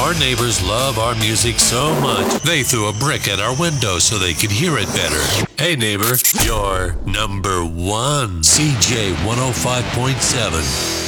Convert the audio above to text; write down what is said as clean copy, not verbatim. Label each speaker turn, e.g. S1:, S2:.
S1: Our neighbors love our music so much, they threw a brick at our window so they could hear it better. Hey neighbor, you're number one. CJ 105.7.